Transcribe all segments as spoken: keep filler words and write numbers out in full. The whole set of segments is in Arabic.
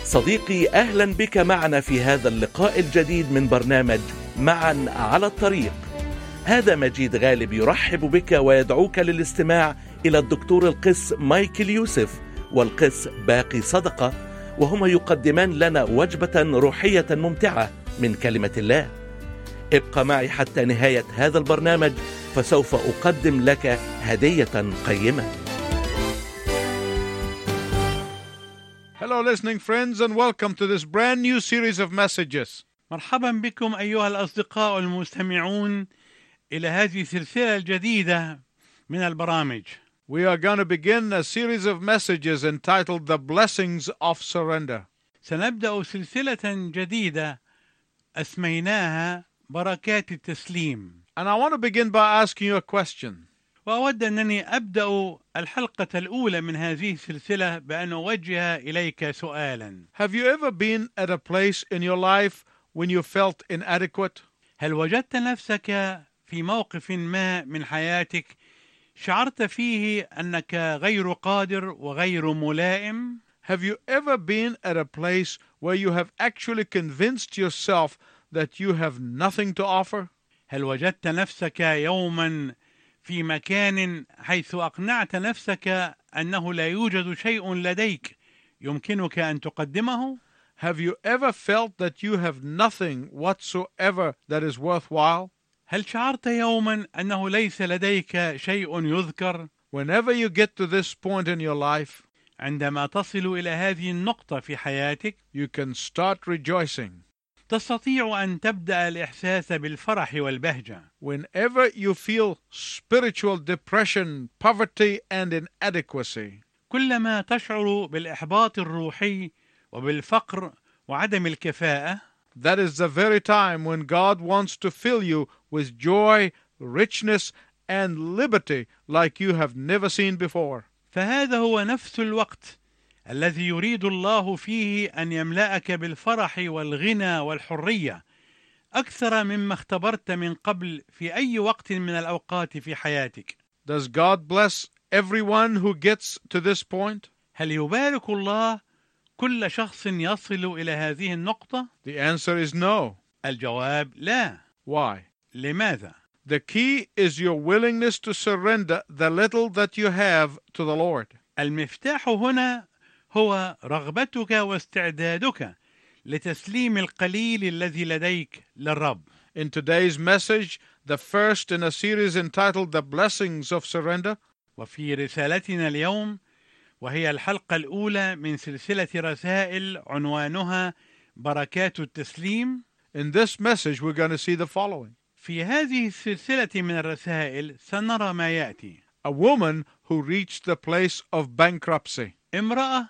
صديقي، أهلا بك معنا في هذا اللقاء الجديد من برنامج معا على الطريق. هذا مجيد غالب يرحب بك ويدعوك للاستماع إلى الدكتور القس مايكل يوسف والقس باقي صدقة، وهما يقدمان لنا وجبة روحية ممتعة من كلمة الله. ابقى معي حتى نهاية هذا البرنامج، فسوف أقدم لك هدية قيمة. Hello listening friends, and welcome to this brand new series of messages. مرحبا بكم أيها الأصدقاء المستمعون إلى هذه السلسلة الجديدة من البرامج. We are going to begin a series of messages entitled The Blessings of Surrender. سنبدأ سلسلة جديدة أسميناها بركات التسليم. And I want to begin by asking you a question. وأود أنني أبدأ الحلقة الأولى من هذه السلسلة بأن أوجه إليك سؤالا. Have you ever been at a place in your life when you felt inadequate? هل وجدت نفسك في موقف ما من حياتك شعرت فيه أنك غير قادر وغير ملائم؟ Have you ever been at a place where you have actually convinced yourself that you have nothing to offer? هل وجدت نفسك يوما في مكان حيث أقنعت نفسك أنه لا يوجد شيء لديك يمكنك أن تقدمه؟ Have you ever felt that you have nothing whatsoever that is worthwhile? هل شعرت يوما أنه ليس لديك شيء يذكر؟ Whenever you get to this point in your life, عندما تصل إلى هذه النقطة في حياتك you can start rejoicing. تستطيع أن تبدأ الإحساس بالفرح والبهجة. Whenever you feel spiritual depression, poverty, and inadequacy, كلما تشعر بالإحباط الروحي وبالفقر وعدم الكفاءة، that is the very time when God wants to fill you with joy, richness, and liberty like you have never seen before. فهذا هو نفس الوقت الذي يريد الله فيه أن يملأك بالفرح والغنى والحرية أكثر مما اختبرت من قبل في أي وقت من الأوقات في حياتك. Does God bless everyone who gets to this point? هل يبارك الله كل شخص يصل إلى هذه النقطة؟ The answer is no. الجواب لا. Why? لماذا؟ The key is your willingness to surrender the little that you have to the Lord. المفتاح هنا هو رغبتك واستعدادك لتسليم القليل الذي لديك للرب. In today's message, the first in a series entitled The Blessings of Surrender, وفي رسالتنا اليوم وهي الحلقة الأولى من سلسلة رسائل عنوانها بركات التسليم. in this message we're going to see the following. في هذه السلسلة من الرسائل سنرى ما يأتي. A woman who reached the place of bankruptcy. امرأة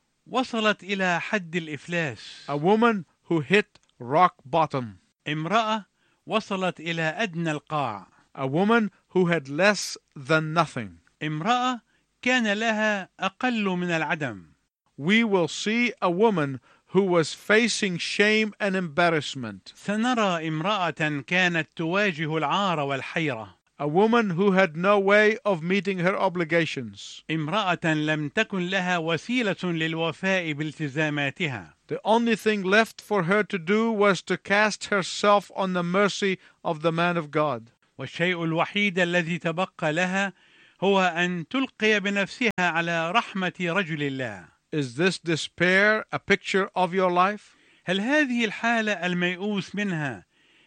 وصلت إلى حد الإفلاس. A woman who hit rock bottom. امرأة وصلت إلى أدنى القاع. A woman who had less than nothing. امرأة كان لها أقل من العدم. We will see a woman who was facing shame and embarrassment. سنرى امرأة كانت تواجه العار والحيرة. A woman who had no way of meeting her obligations. امرأة لم تكن لها وسيلة للوفاء بالتزاماتها. The only thing left for her to do was to cast herself on the mercy of the man of God. والشيء الوحيد الذي تبقى لها هو أن تلقي بنفسها على رحمة رجل الله. Is this despair a picture of your life? هل هذه الحالة الميؤوس منها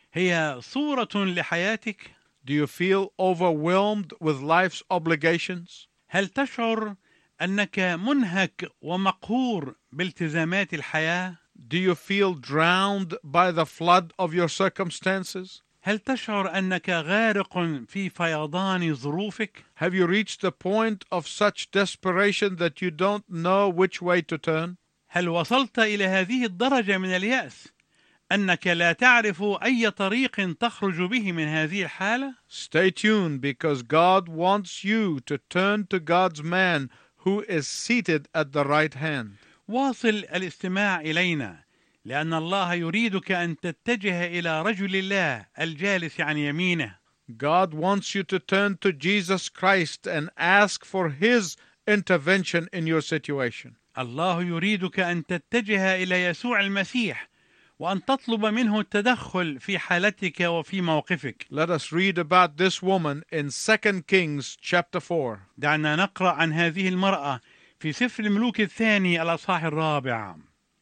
هي صورة لحياتك؟ Do you feel overwhelmed with life's obligations? هل تشعر أنك منهك ومقهور بالتزامات الحياة؟ Do you feel drowned by the flood of your circumstances? هل تشعر أنك غارق في فيضان ظروفك؟ Have you reached the point of such desperation that you don't know which way to turn? هل وصلت إلى هذه الدرجة من اليأس أنك لا تعرف أي طريق تخرج به من هذه الحالة؟ Stay tuned, because God wants you to turn to God's man who is seated at the right hand. واصل الاستماع إلينا، لأن الله يريدك أن تتجه إلى رجل الله الجالس عن يمينه. God wants you to turn to Jesus Christ and ask for His intervention in your situation. الله يريدك أن تتجه إلى يسوع المسيح وأن تطلب منه التدخل في حالتك وفي موقفك. Let us read about this woman in Second Kings chapter four. دعنا نقرأ عن هذه المرأة في سفر الملوك الثاني الأصحاح الرابع.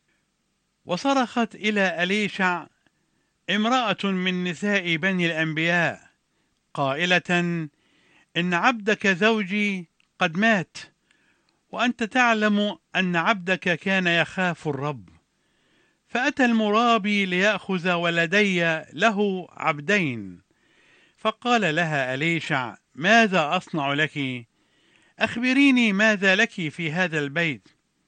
وصرخت إلى أليشع امرأة من نساء بني الأنبياء قائلة: إن عبدك زوجي قد مات، وأنت تعلم أن عبدك كان يخاف الرب. فأتى المرابي ليأخذ ولدي له عبدين. فقال لها أليشع: ماذا أصنع لك؟ أخبريني ماذا لك في هذا البيت.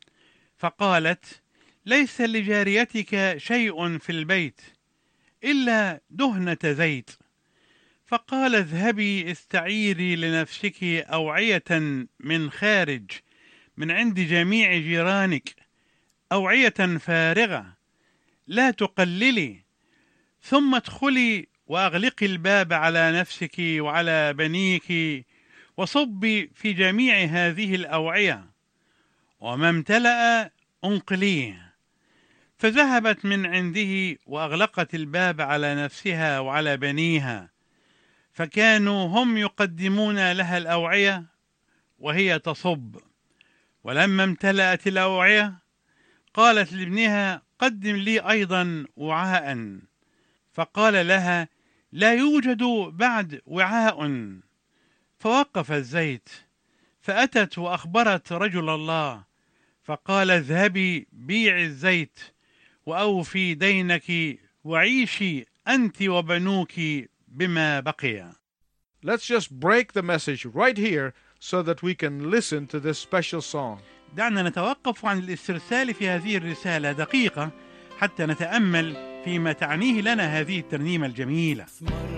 فقالت: ليس لجاريتك شيء في البيت إلا دهنة زيت. فقال: اذهبي استعيري لنفسك أوعية من خارج من عند جميع جيرانك، أوعية فارغة لا تقللي، ثم ادخلي وأغلقي الباب على نفسك وعلى بنيك، وصبي في جميع هذه الأوعية، وما امتلأ انقليه. فذهبت من عنده وأغلقت الباب على نفسها وعلى بنيها، فكانوا هم يقدمون لها الأوعية وهي تصب. ولما امتلأت الأوعية قالت لابنها: قدم لي أيضا وعاء. فقال لها: لا يوجد بعد وعاء. فوقف الزيت. فأتت وأخبرت رجل الله، فقال: اذهبي بيعي الزيت وأوفي دينك وعيشي أنت وبنوك بما بقي. Let's just break the message right here so that we can listen to this special song. دعنا نتوقف عن الاسترسال في هذه الرسالة دقيقة حتى نتأمل فيما تعنيه لنا هذه الترنيمة الجميلة.